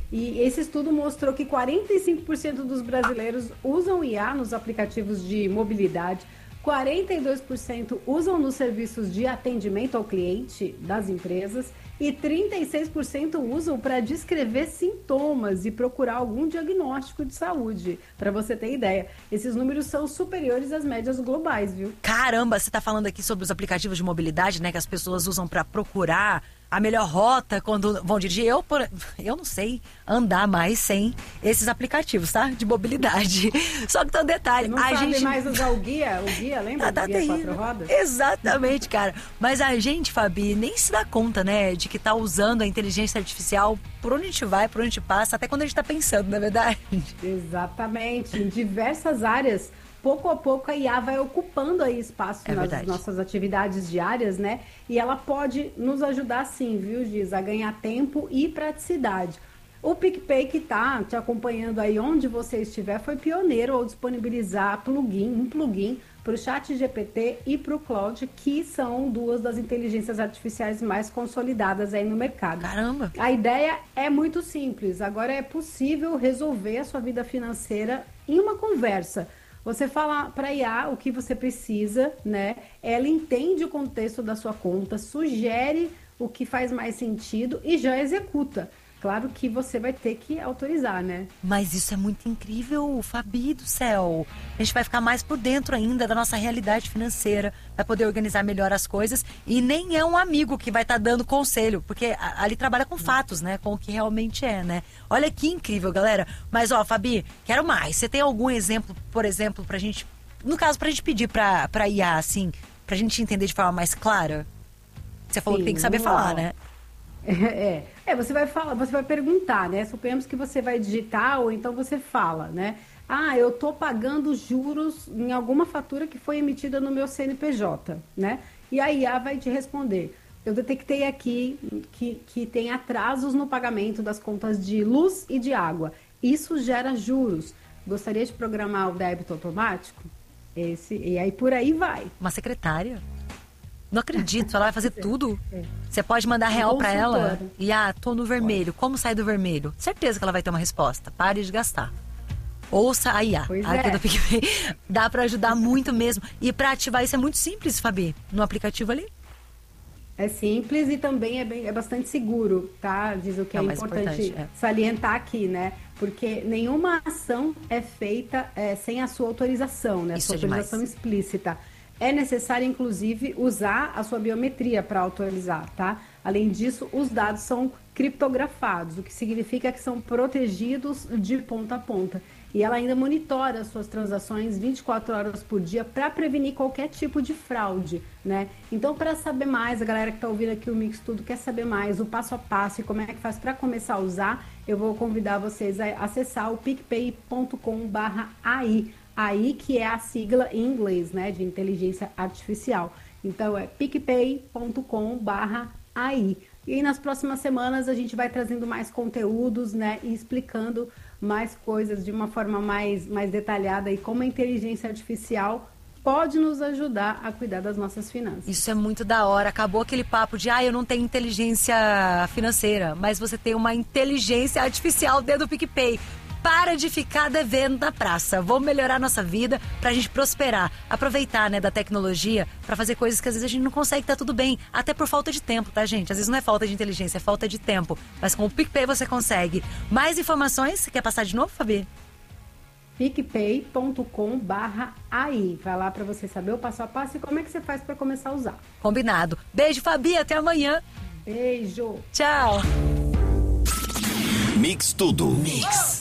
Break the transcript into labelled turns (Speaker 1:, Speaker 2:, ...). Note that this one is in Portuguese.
Speaker 1: E esse estudo mostrou que 45% dos brasileiros usam IA nos aplicativos de mobilidade, 42% usam nos serviços de atendimento ao cliente das empresas e 36% usam para descrever sintomas e procurar algum diagnóstico de saúde. Para você ter ideia, esses números são superiores às médias globais, viu?
Speaker 2: Caramba, você está falando aqui sobre os aplicativos de mobilidade, né, que as pessoas usam para procurar a melhor rota quando vão dirigir. Eu não sei andar mais sem esses aplicativos, tá? De mobilidade. Só que tem um detalhe.
Speaker 1: Você não sabe mais usar o guia, lembra?
Speaker 2: Tá
Speaker 1: do guia
Speaker 2: terrível.
Speaker 1: 4 rodas?
Speaker 2: Exatamente, cara. Mas a gente, Fabi, nem se dá conta, né, de que tá usando a inteligência artificial por onde a gente vai, por onde a gente passa, até quando a gente tá pensando, não é verdade?
Speaker 1: Exatamente. Em diversas áreas, pouco a pouco a IA vai ocupando aí espaço nas nossas atividades diárias, né? E ela pode nos ajudar sim, viu, Giz, a ganhar tempo e praticidade. O PicPay, que tá te acompanhando aí onde você estiver, foi pioneiro ao disponibilizar um plugin para o ChatGPT e para o Claude, que são duas das inteligências artificiais mais consolidadas aí no mercado.
Speaker 2: Caramba!
Speaker 1: A ideia é muito simples. Agora é possível resolver a sua vida financeira em uma conversa. Você fala para a IA o que você precisa, né? Ela entende o contexto da sua conta, sugere o que faz mais sentido e já executa. Claro que você vai ter que autorizar, né?
Speaker 2: Mas isso é muito incrível, Fabi do céu. A gente vai ficar mais por dentro ainda da nossa realidade financeira, vai poder organizar melhor as coisas e nem é um amigo que vai estar dando conselho, porque ali trabalha com fatos, né? Com o que realmente é, né? Olha que incrível, galera. Mas, ó, Fabi, quero mais. Você tem algum exemplo, por exemplo, pra gente... No caso, pra gente pedir pra IA, assim, pra gente entender de forma mais clara? Você falou que tem que saber falar, né?
Speaker 1: Você vai falar, você vai perguntar, né? Suponhamos que você vai digitar ou então você fala, né? Ah, eu tô pagando juros em alguma fatura que foi emitida no meu CNPJ, né? E a IA vai te responder. Eu detectei aqui que tem atrasos no pagamento das contas de luz e de água. Isso gera juros. Gostaria de programar o débito automático? E aí por aí vai.
Speaker 2: Uma secretária? Não acredito, ela vai fazer tudo. Você pode mandar real pra ela e tô no vermelho. Como sair do vermelho? Certeza que ela vai ter uma resposta. Pare de gastar. Ouça a IA. Aqui do PicPay. Dá pra ajudar muito mesmo. E pra ativar isso é muito simples, Fabi. No aplicativo ali.
Speaker 1: É simples e também é bastante seguro, tá? Diz o que é importante salientar aqui, né? Porque nenhuma ação é feita sem a sua autorização, né?
Speaker 2: Isso
Speaker 1: sua autorização explícita. É necessário, inclusive, usar a sua biometria para autorizar, tá? Além disso, os dados são criptografados, o que significa que são protegidos de ponta a ponta. E ela ainda monitora as suas transações 24 horas por dia para prevenir qualquer tipo de fraude, né? Então, para saber mais, a galera que está ouvindo aqui o Mix Tudo quer saber mais, o passo a passo e como é que faz para começar a usar, eu vou convidar vocês a acessar o picpay.com/AI. AI, que é a sigla em inglês, né, de inteligência artificial. Então, é picpay.com/AI. E aí, nas próximas semanas, a gente vai trazendo mais conteúdos, né, e explicando mais coisas de uma forma mais detalhada e como a inteligência artificial pode nos ajudar a cuidar das nossas finanças.
Speaker 2: Isso é muito da hora. Acabou aquele papo de, eu não tenho inteligência financeira, mas você tem uma inteligência artificial dentro do PicPay. Para de ficar devendo na praça. Vamos melhorar nossa vida pra gente prosperar. Aproveitar, né, da tecnologia pra fazer coisas que às vezes a gente não consegue, tá tudo bem. Até por falta de tempo, tá, gente? Às vezes não é falta de inteligência, é falta de tempo. Mas com o PicPay você consegue. Mais informações? Você quer passar de novo, Fabi?
Speaker 1: picpay.com/AI. Vai lá pra você saber o passo a passo e como é que você faz pra começar a usar.
Speaker 2: Combinado. Beijo, Fabi. Até amanhã.
Speaker 1: Beijo.
Speaker 2: Tchau.
Speaker 3: Mix Tudo. Mix.